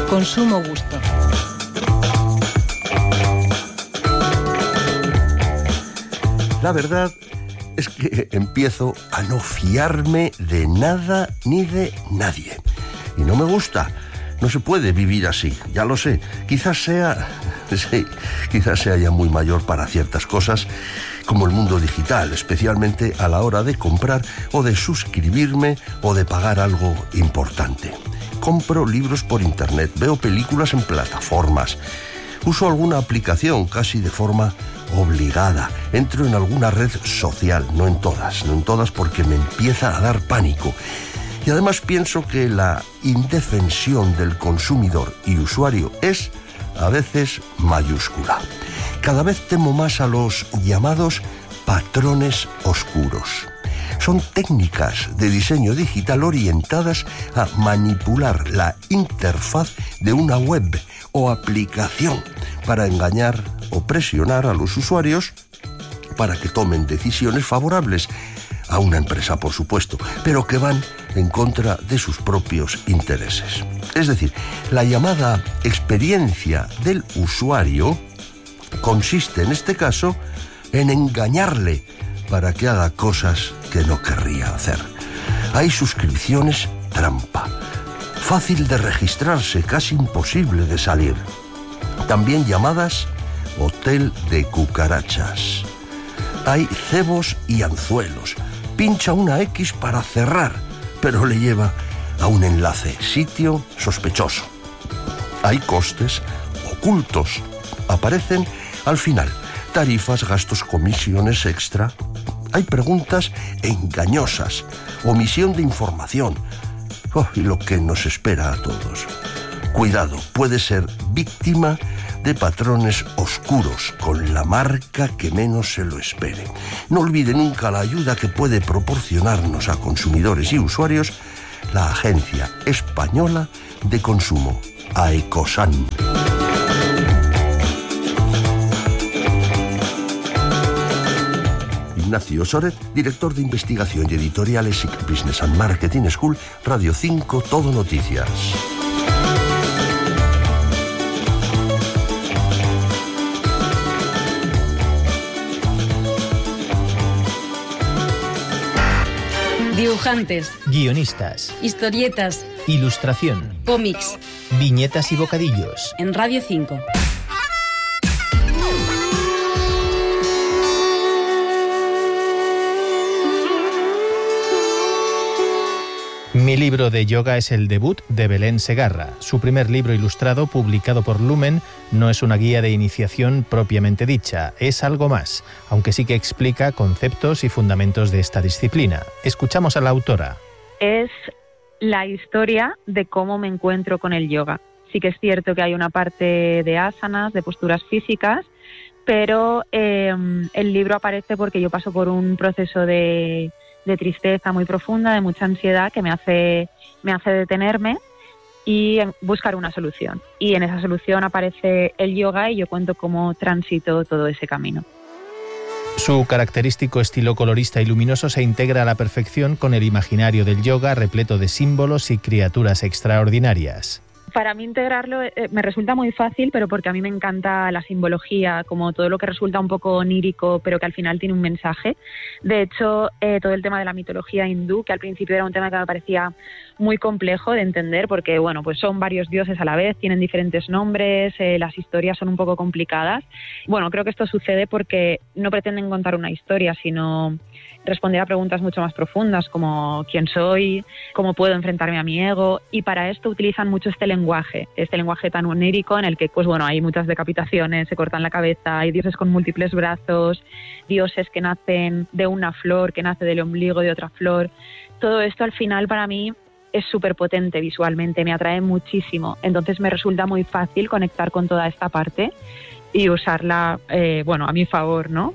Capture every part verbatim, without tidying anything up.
Consumo gusto. La verdad es que empiezo a no fiarme de nada ni de nadie. Y no me gusta. No se puede vivir así, ya lo sé. Quizás sea... Sí, quizás sea ya muy mayor para ciertas cosas, como el mundo digital, especialmente a la hora de comprar o de suscribirme o de pagar algo importante. Compro libros por internet, veo películas en plataformas, uso alguna aplicación casi de forma obligada, entro en alguna red social, no en todas, no en todas porque me empieza a dar pánico. Y además pienso que la indefensión del consumidor y usuario es a veces mayúscula. Cada vez temo más a los llamados patrones oscuros. Son técnicas de diseño digital orientadas a manipular la interfaz de una web o aplicación para engañar o presionar a los usuarios para que tomen decisiones favorables a una empresa, por supuesto, pero que van en contra de sus propios intereses. Es decir, la llamada experiencia del usuario consiste en este caso en engañarle para que haga cosas que no querría hacer. Hay suscripciones trampa, fácil de registrarse, casi imposible de salir. También llamadas hotel de cucarachas. Hay cebos y anzuelos. Pincha una X para cerrar, pero le lleva a un enlace, sitio sospechoso. Hay costes ocultos. Aparecen al final tarifas, gastos, comisiones extra. Hay preguntas engañosas, omisión de información. Oh, y lo que nos espera a todos. Cuidado, puede ser víctima de patrones oscuros con la marca que menos se lo espere. No olvide nunca la ayuda que puede proporcionarnos a consumidores y usuarios la Agencia Española de Consumo, AECOSAN. Ignacio Soret, director de investigación y editoriales S I C Business and Marketing School, Radio cinco, Todo Noticias. Dibujantes, guionistas, historietas, ilustración, cómics, viñetas y bocadillos. En Radio cinco. Mi libro de yoga es el debut de Belén Segarra. Su primer libro ilustrado, publicado por Lumen, no es una guía de iniciación propiamente dicha, es algo más, aunque sí que explica conceptos y fundamentos de esta disciplina. Escuchamos a la autora. Es la historia de cómo me encuentro con el yoga. Sí que es cierto que hay una parte de asanas, de posturas físicas, pero eh, el libro aparece porque yo paso por un proceso de... de tristeza muy profunda, de mucha ansiedad que me hace, me hace detenerme y buscar una solución. Y en esa solución aparece el yoga y yo cuento cómo transito todo ese camino. Su característico estilo colorista y luminoso se integra a la perfección con el imaginario del yoga repleto de símbolos y criaturas extraordinarias. Para mí integrarlo eh, me resulta muy fácil, pero porque a mí me encanta la simbología, como todo lo que resulta un poco onírico, pero que al final tiene un mensaje. De hecho, eh, todo el tema de la mitología hindú, que al principio era un tema que me parecía muy complejo de entender, porque bueno, pues son varios dioses a la vez, tienen diferentes nombres, eh, las historias son un poco complicadas. Bueno, creo que esto sucede porque no pretenden contar una historia, sino responder a preguntas mucho más profundas, como quién soy, cómo puedo enfrentarme a mi ego, y para esto utilizan mucho este lenguaje, este lenguaje tan onírico en el que pues bueno, hay muchas decapitaciones, se cortan la cabeza, hay dioses con múltiples brazos, dioses que nacen de una flor, que nace del ombligo de otra flor. Todo esto al final para mí es súper potente visualmente, me atrae muchísimo, entonces me resulta muy fácil conectar con toda esta parte y usarla, eh, bueno, a mi favor, ¿no?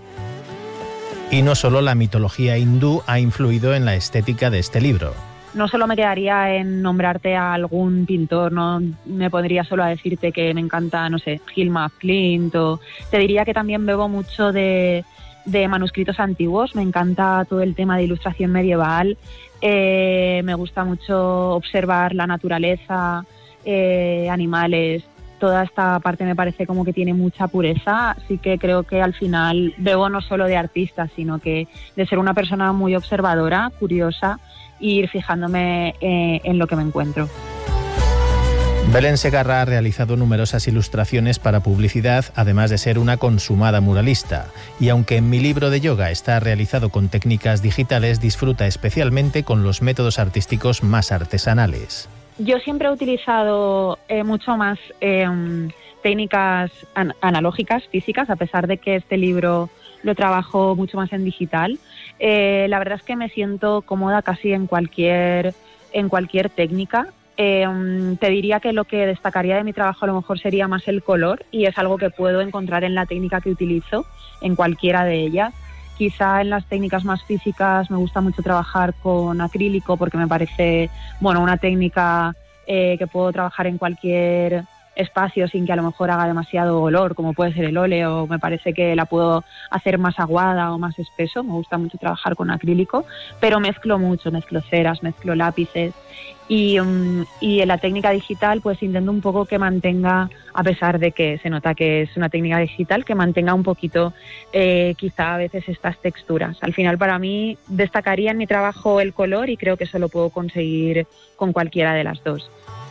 Y no solo la mitología hindú ha influido en la estética de este libro. No solo me quedaría en nombrarte a algún pintor, no me pondría solo a decirte que me encanta, no sé, Hilma Flint, o te diría que también bebo mucho de, de manuscritos antiguos, me encanta todo el tema de ilustración medieval, eh, me gusta mucho observar la naturaleza, eh, animales, toda esta parte me parece como que tiene mucha pureza, así que creo que al final bebo no solo de artista, sino que de ser una persona muy observadora, curiosa, e ir fijándome eh, en lo que me encuentro. Belén Segarra ha realizado numerosas ilustraciones para publicidad, además de ser una consumada muralista. Y aunque en mi libro de yoga está realizado con técnicas digitales, disfruta especialmente con los métodos artísticos más artesanales. Yo siempre he utilizado eh, mucho más eh, técnicas an- analógicas, físicas, a pesar de que este libro lo trabajo mucho más en digital. Eh, la verdad es que me siento cómoda casi en cualquier, en cualquier técnica. Eh, te diría que lo que destacaría de mi trabajo a lo mejor sería más el color, y es algo que puedo encontrar en la técnica que utilizo, en cualquiera de ellas. Quizá en las técnicas más físicas me gusta mucho trabajar con acrílico, porque me parece, bueno, una técnica eh, que puedo trabajar en cualquier espacio sin que a lo mejor haga demasiado olor, como puede ser el óleo. Me parece que la puedo hacer más aguada o más espeso. Me gusta mucho trabajar con acrílico, pero mezclo mucho, mezclo ceras, mezclo lápices. Y, um, y en la técnica digital pues intento un poco que mantenga, a pesar de que se nota que es una técnica digital, que mantenga un poquito eh, quizá a veces estas texturas. Al final para mí destacaría en mi trabajo el color, y creo que eso lo puedo conseguir con cualquiera de las dos.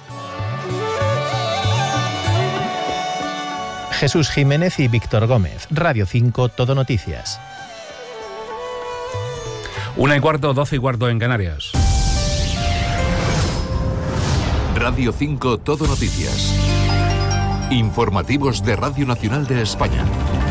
Jesús Jiménez y Víctor Gómez, Radio cinco, Todo Noticias. Una y cuarto, doce y cuarto en Canarias. Radio cinco, Todo Noticias. Informativos de Radio Nacional de España.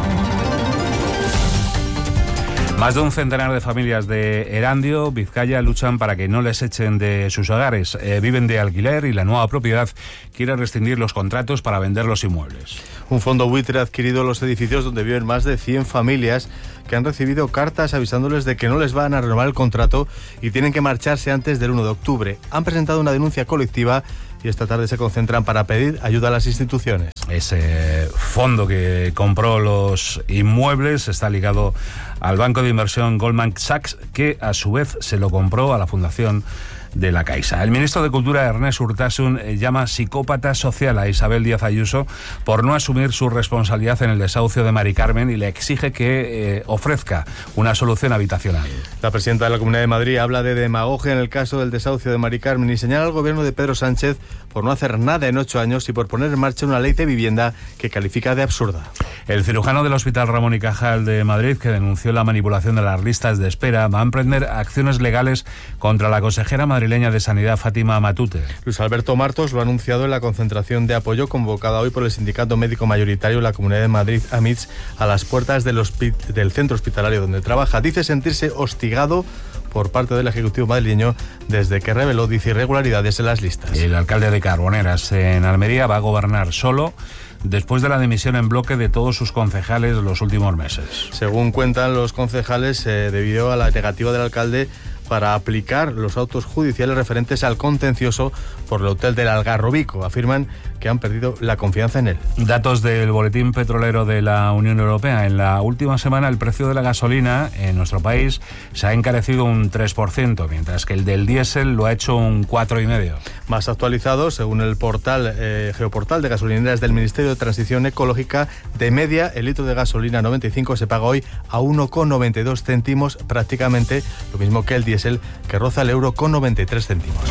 Más de un centenar de familias de Erandio, Vizcaya, luchan para que no les echen de sus hogares. Eh, viven de alquiler y la nueva propiedad quiere rescindir los contratos para vender los inmuebles. Un fondo buitre ha adquirido los edificios donde viven más de cien familias que han recibido cartas avisándoles de que no les van a renovar el contrato y tienen que marcharse antes del uno de octubre. Han presentado una denuncia colectiva y esta tarde se concentran para pedir ayuda a las instituciones. Ese fondo que compró los inmuebles está ligado al banco de inversión Goldman Sachs, que a su vez se lo compró a la Fundación de la Caixa. El ministro de Cultura, Ernest Urtasun, llama psicópata social a Isabel Díaz Ayuso por no asumir su responsabilidad en el desahucio de Mari Carmen y le exige que eh, ofrezca una solución habitacional. La presidenta de la Comunidad de Madrid habla de demagogia en el caso del desahucio de Mari Carmen y señala al gobierno de Pedro Sánchez por no hacer nada en ocho años y por poner en marcha una ley de vivienda que califica de absurda. El cirujano del Hospital Ramón y Cajal de Madrid, que denunció la manipulación de las listas de espera, va a emprender acciones legales contra la consejera madrileña de Sanidad, Fátima Matute. Luis Alberto Martos lo ha anunciado en la concentración de apoyo convocada hoy por el Sindicato Médico Mayoritario de la Comunidad de Madrid, A M I T S, a las puertas del, hospi- del centro hospitalario donde trabaja. Dice sentirse hostigado por parte del Ejecutivo madrileño desde que reveló, dice, irregularidades en las listas. El alcalde de Carboneras, en Almería, va a gobernar solo después de la dimisión en bloque de todos sus concejales los últimos meses. Según cuentan los concejales, eh, debido a la negativa del alcalde para aplicar los autos judiciales referentes al contencioso por el hotel del Algarrobico. Afirman que han perdido la confianza en él. Datos del Boletín Petrolero de la Unión Europea. En la última semana el precio de la gasolina en nuestro país se ha encarecido un tres por ciento, mientras que el del diésel lo ha hecho un cuatro coma cinco por ciento. Más actualizado, según el portal eh, geoportal de gasolineras del Ministerio de Transición Ecológica, de media el litro de gasolina noventa y cinco se paga hoy a uno coma noventa y dos céntimos, prácticamente lo mismo que el diésel, que roza el euro con noventa y tres céntimos.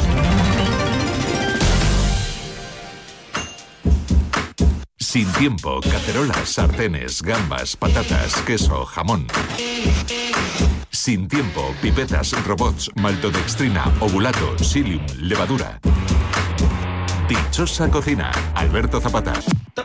Sin tiempo, cacerolas, sartenes, gambas, patatas, queso, jamón. Sin tiempo, pipetas, robots, maltodextrina, ovulato, psyllium, levadura. Dichosa cocina, Alberto Zapata.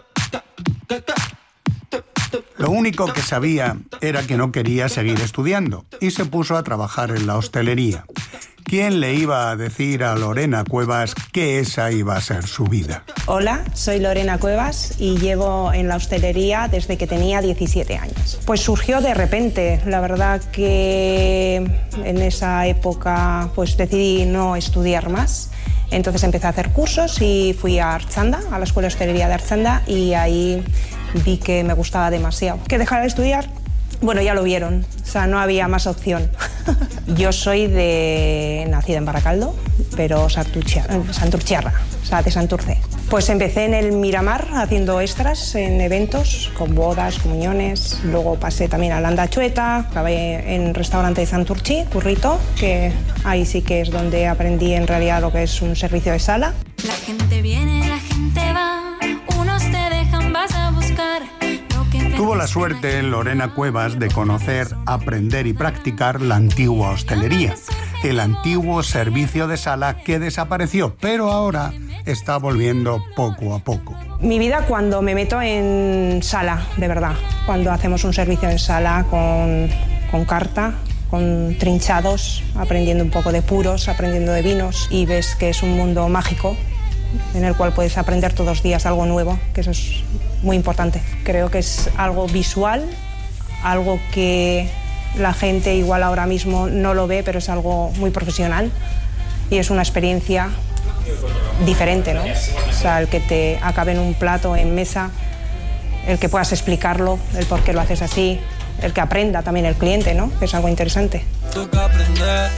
Lo único que sabía era que no quería seguir estudiando y se puso a trabajar en la hostelería. ¿Quién le iba a decir a Lorena Cuevas que esa iba a ser su vida? Hola, soy Lorena Cuevas y llevo en la hostelería desde que tenía diecisiete años. Pues surgió de repente, la verdad que en esa época pues decidí no estudiar más. Entonces empecé a hacer cursos y fui a Archanda, a la Escuela de Hostelería de Archanda, y ahí vi que me gustaba demasiado. ¿Que dejar de estudiar? Bueno, ya lo vieron, o sea, no había más opción. Yo soy de nacida en Baracaldo, pero Santurchiarra, o sea, de Santurce. Pues empecé en el Miramar haciendo extras en eventos, con bodas, comuniones. Luego pasé también a Landachueta, acabé en el restaurante de Santurchi, Currito, que ahí sí que es donde aprendí en realidad lo que es un servicio de sala. La gente viene, la gente va, unos te dejan, vas a buscar. Tuvo la suerte Lorena Cuevas de conocer, aprender y practicar la antigua hostelería, el antiguo servicio de sala que desapareció, pero ahora está volviendo poco a poco. Mi vida cuando me meto en sala, de verdad, cuando hacemos un servicio en sala con, con carta, con trinchados, aprendiendo un poco de puros, aprendiendo de vinos, y ves que es un mundo mágico en el cual puedes aprender todos los días algo nuevo, que eso es muy importante. Creo que es algo visual, algo que la gente igual ahora mismo no lo ve, pero es algo muy profesional y es una experiencia diferente, ¿no? O sea, el que te acabe en un plato, en mesa, el que puedas explicarlo, el por qué lo haces así, el que aprenda también el cliente, ¿no? Que es algo interesante. Toca aprender.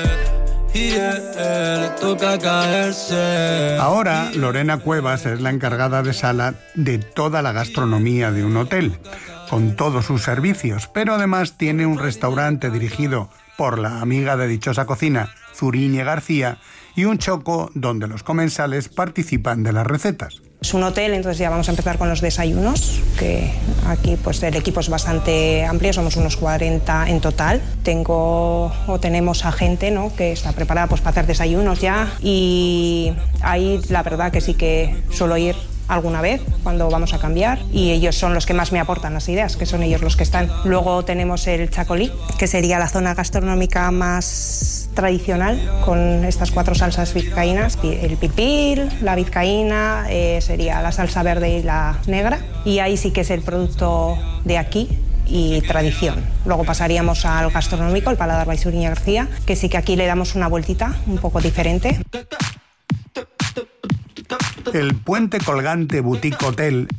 Y le toca caerse. Ahora, Lorena Cuevas es la encargada de sala de toda la gastronomía de un hotel, con todos sus servicios, pero además tiene un restaurante dirigido por la amiga de dichosa cocina, Zuriñe García, y un choco donde los comensales participan de las recetas. Es un hotel, entonces ya vamos a empezar con los desayunos, que aquí pues el equipo es bastante amplio, somos unos cuarenta en total. Tengo o tenemos a gente, ¿no?, que está preparada pues para hacer desayunos ya, y ahí la verdad que sí que suelo ir alguna vez cuando vamos a cambiar, y ellos son los que más me aportan las ideas, que son ellos los que están. Luego tenemos el chacolí, que sería la zona gastronómica más tradicional, con estas cuatro salsas vizcaínas, el pipil, la vizcaína, eh, sería la salsa verde y la negra, y ahí sí que es el producto de aquí y tradición. Luego pasaríamos al gastronómico, el Paladar by Zuriñe García, que sí que aquí le damos una vueltita un poco diferente. El Puente Colgante Boutique Hotel